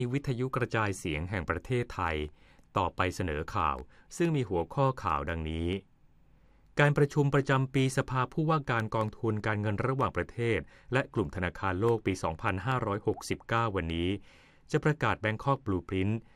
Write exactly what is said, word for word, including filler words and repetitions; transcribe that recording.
วิทยุกระจายเสียงแห่งประเทศไทยต่อไปเสนอข่าวซึ่งมีหัวข้อข่าวดังนี้การประชุมประจำปีสภาผู้ว่าการกองทุนการเงินระหว่างประเทศและกลุ่มธนาคารโลกปี สองพันห้าร้อยหกสิบเก้า วันนี้จะประกาศ Bangkok Blueprint